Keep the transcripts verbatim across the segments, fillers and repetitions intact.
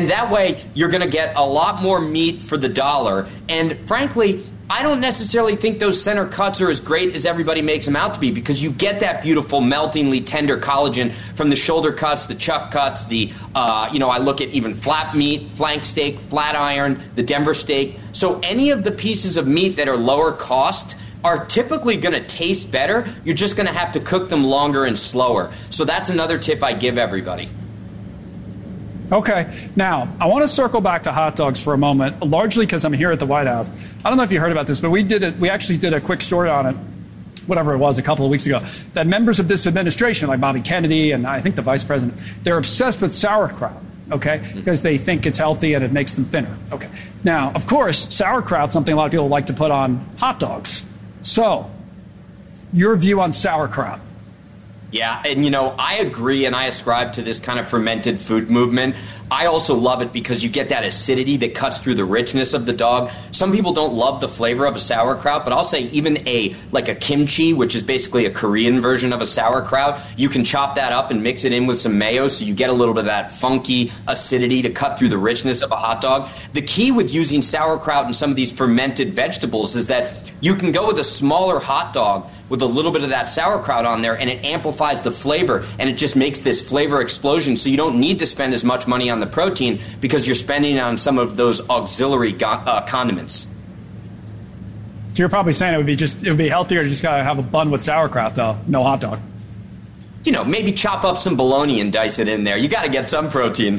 that way, you're going to get a lot more meat for the dollar. And frankly, I don't necessarily think those center cuts are as great as everybody makes them out to be, because you get that beautiful, meltingly tender collagen from the shoulder cuts, the chuck cuts, the, uh, you know, I look at even flap meat, flank steak, flat iron, the Denver steak. So any of the pieces of meat that are lower cost are typically going to taste better. You're just going to have to cook them longer and slower. So that's another tip I give everybody. Okay. Now, I want to circle back to hot dogs for a moment, largely because I'm here at the White House. I don't know if you heard about this, but we did it. We actually did a quick story on it, whatever it was, a couple of weeks ago, that members of this administration, like Bobby Kennedy and I think the vice president, they're obsessed with sauerkraut, okay, because they think it's healthy and it makes them thinner. Okay. Now, of course, sauerkraut's something a lot of people like to put on hot dogs. So, your view on sauerkraut? Yeah, and you know, I agree, and I ascribe to this kind of fermented food movement. I also love it because you get that acidity that cuts through the richness of the dog. Some people don't love the flavor of a sauerkraut, but I'll say even a like a kimchi, which is basically a Korean version of a sauerkraut, you can chop that up and mix it in with some mayo so you get a little bit of that funky acidity to cut through the richness of a hot dog. The key with using sauerkraut and some of these fermented vegetables is that you can go with a smaller hot dog with a little bit of that sauerkraut on there, and it amplifies the flavor, and it just makes this flavor explosion, so you don't need to spend as much money on the protein because you're spending on some of those auxiliary go- uh, condiments. So you're probably saying it would be just it would be healthier to just gotta have a bun with sauerkraut, though, no hot dog. You know, maybe chop up some bologna and dice it in there. You got to get some protein.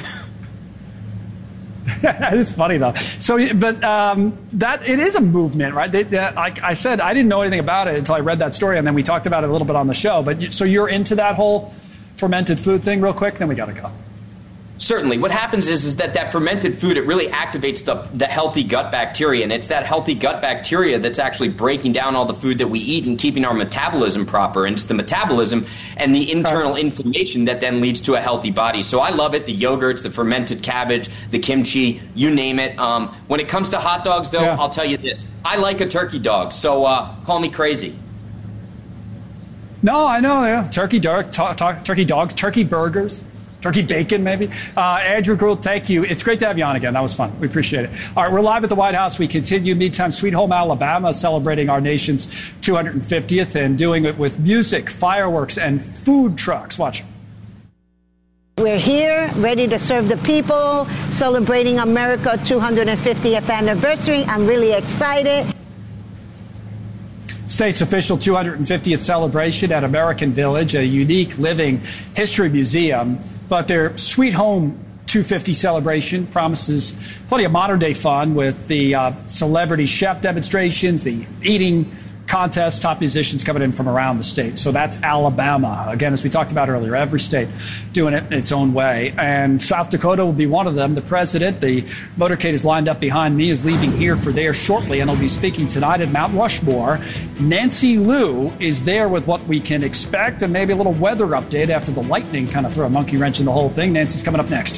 It's funny though. So, but um, that it is a movement, right? They, they, like I said, I didn't know anything about it until I read that story, and then we talked about it a little bit on the show. But you, so you're into that whole fermented food thing, real quick? Then we got to go. Certainly. What happens is, is that that fermented food, it really activates the, the healthy gut bacteria, and it's that healthy gut bacteria that's actually breaking down all the food that we eat and keeping our metabolism proper. And it's the metabolism and the internal okay. inflammation that then leads to a healthy body. So I love it, the yogurts, the fermented cabbage, the kimchi, you name it. Um, when it comes to hot dogs, though, yeah. I'll tell you this. I like a turkey dog, so uh, call me crazy. No, I know, yeah. Turkey, dog, t- t- turkey dogs, turkey burgers. Turkey bacon, maybe. Uh, Andrew Gould, thank you. It's great to have you on again. That was fun. We appreciate it. All right, we're live at the White House. We continue. Meantime, Sweet Home Alabama, celebrating our nation's two hundred fiftieth and doing it with music, fireworks, and food trucks. Watch. We're here, ready to serve the people, celebrating America's two hundred fiftieth anniversary. I'm really excited. State's official two hundred fiftieth celebration at American Village, a unique living history museum. But their Sweet Home two fifty celebration promises plenty of modern-day fun with the uh, celebrity chef demonstrations, the eating contest, top musicians coming in from around the state. So that's Alabama. Again, as we talked about earlier, every state doing it in its own way. And South Dakota will be one of them. The president, the motorcade is lined up behind me, is leaving here for there shortly, and will be speaking tonight at Mount Rushmore. Nancy Liu is there with what we can expect and maybe a little weather update after the lightning kind of threw a monkey wrench in the whole thing. Nancy's coming up next.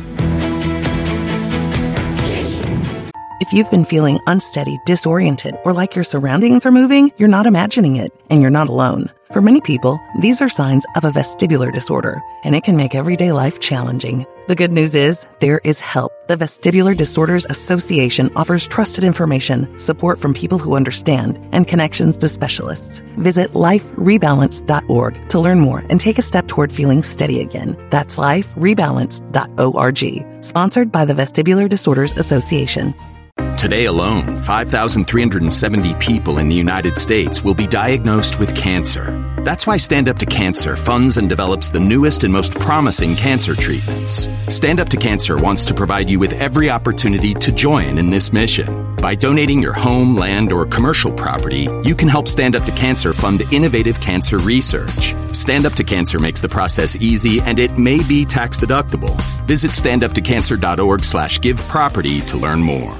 If you've been feeling unsteady, disoriented, or like your surroundings are moving, you're not imagining it, and you're not alone. For many people, these are signs of a vestibular disorder, and it can make everyday life challenging. The good news is, there is help. The Vestibular Disorders Association offers trusted information, support from people who understand, and connections to specialists. Visit life rebalance dot org to learn more and take a step toward feeling steady again. That's life rebalance dot org. Sponsored by the Vestibular Disorders Association. Today alone, five thousand three hundred seventy people in the United States will be diagnosed with cancer. That's why Stand Up to Cancer funds and develops the newest and most promising cancer treatments. Stand Up to Cancer wants to provide you with every opportunity to join in this mission. By donating your home, land, or commercial property, you can help Stand Up to Cancer fund innovative cancer research. Stand Up to Cancer makes the process easy, and it may be tax deductible. Visit stand up to cancer dot org slash give property to learn more.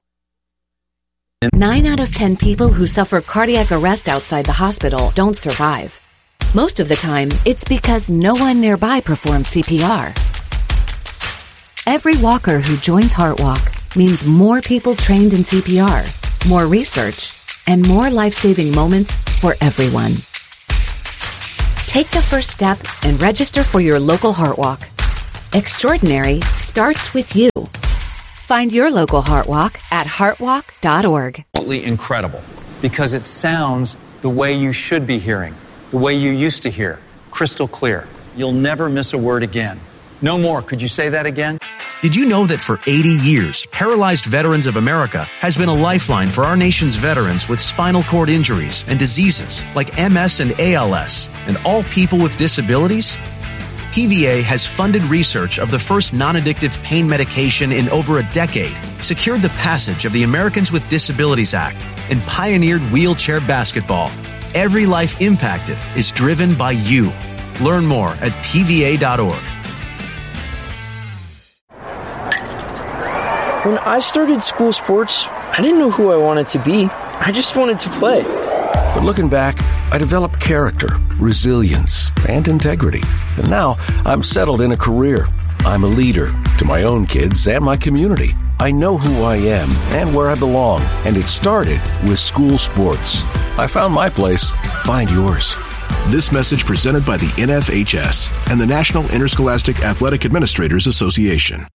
Nine out of ten people who suffer cardiac arrest outside the hospital don't survive. Most of the time, it's because no one nearby performs C P R. Every walker who joins HeartWalk means more people trained in C P R, more research, and more life-saving moments for everyone. Take the first step and register for your local HeartWalk. Extraordinary starts with you. Find your local Heart Walk at heart walk dot org. Incredible, because it sounds the way you should be hearing, the way you used to hear, crystal clear. You'll never miss a word again. No more. Could you say that again? Did you know that for eighty years, Paralyzed Veterans of America has been a lifeline for our nation's veterans with spinal cord injuries and diseases like M S and A L S, and all people with disabilities? P V A has funded research of the first non-addictive pain medication in over a decade, secured the passage of the Americans with Disabilities Act, and pioneered wheelchair basketball. Every life impacted is driven by you. Learn more at P V A dot org. When I started school sports, I didn't know who I wanted to be. I just wanted to play. But looking back, I developed character, resilience, and integrity. And now I'm settled in a career. I'm a leader to my own kids and my community. I know who I am and where I belong, and it started with school sports. I found my place. Find yours. This message presented by the N F H S and the National Interscholastic Athletic Administrators Association.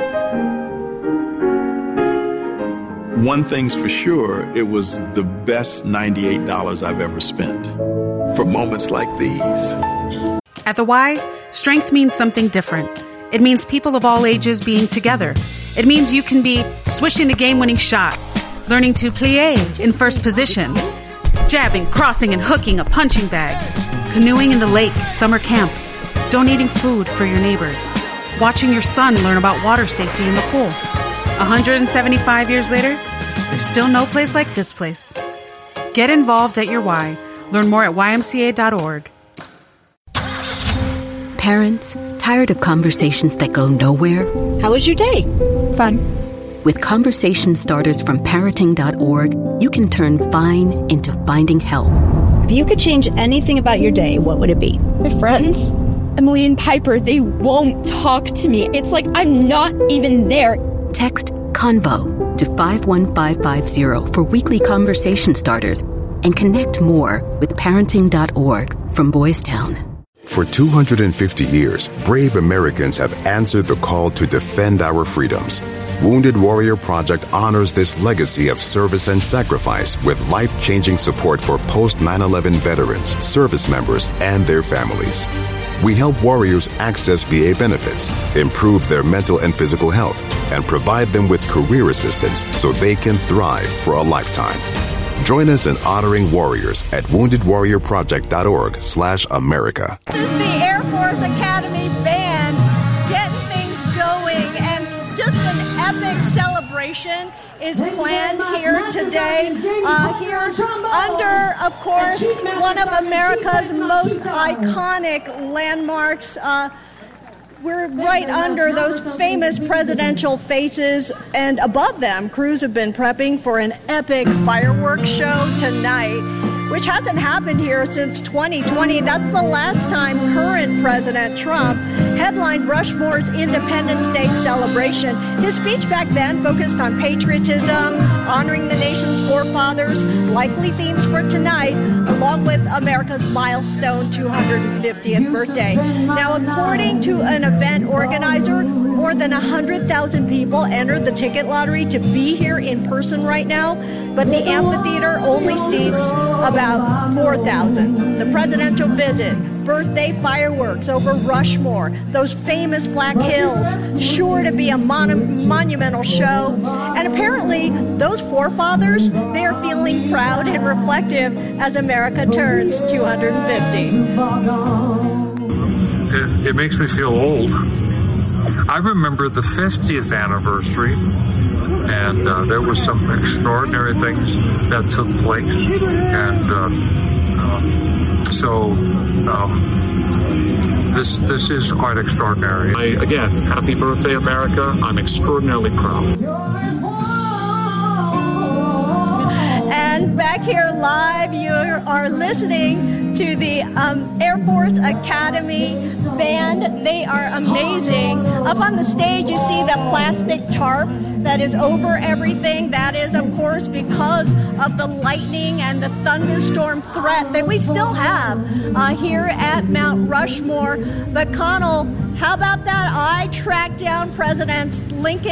One thing's for sure, it was the best ninety-eight dollars I've ever spent for moments like these. At the Y, strength means something different. It means people of all ages being together. It means you can be swishing the game-winning shot, learning to plie in first position, jabbing, crossing, and hooking a punching bag, canoeing in the lake at summer camp, donating food for your neighbors, watching your son learn about water safety in the pool. one hundred seventy-five years later, there's still no place like this place. Get involved at your Y. Learn more at Y M C A dot org. Parents, tired of conversations that go nowhere? How was your day? Fun. With conversation starters from parenting dot org, you can turn fine into finding help. If you could change anything about your day, what would it be? My friends, Emily and Piper, they won't talk to me. It's like I'm not even there. Text CONVO to five one five five zero for weekly conversation starters and connect more with parenting dot org from Boys Town. For two hundred fifty years, brave Americans have answered the call to defend our freedoms. Wounded Warrior Project honors this legacy of service and sacrifice with life-changing support for post nine eleven veterans, service members, and their families. We help warriors access V A benefits, improve their mental and physical health, and provide them with career assistance so they can thrive for a lifetime. Join us in honoring warriors at wounded warrior project dot org slash America. This is the Air Force Academy Band getting things going, and just an epic celebration is planned here today. Uh, here under, of course, one of America's most iconic landmarks. Uh, We're right under those famous presidential faces, and above them, crews have been prepping for an epic fireworks show tonight, which hasn't happened here since twenty twenty. That's the last time current President Trump headlined Rushmore's Independence Day celebration. His speech back then focused on patriotism, honoring the nation's forefathers, likely themes for tonight, along with America's milestone two hundred fiftieth birthday. Now, according to an event organizer, more than one hundred thousand people entered the ticket lottery to be here in person right now, but the amphitheater only seats about four thousand. The presidential visit, birthday fireworks over Rushmore, those famous Black Hills, sure to be a mon- monumental show. And apparently, those forefathers, they are feeling proud and reflective as America turns two hundred fifty. It, it makes me feel old. I remember the fiftieth anniversary, and uh, there were some extraordinary things that took place, and uh, uh, so um, this this is quite extraordinary. I, again, happy birthday, America! I'm extraordinarily proud. And back here live, you are listening to the um, Air Force Academy Band. They are amazing. Up on the stage, you see the plastic tarp that is over everything. That is, of course, because of the lightning and the thunderstorm threat that we still have uh, here at Mount Rushmore. But Connell, How about that? I tracked down President Lincoln.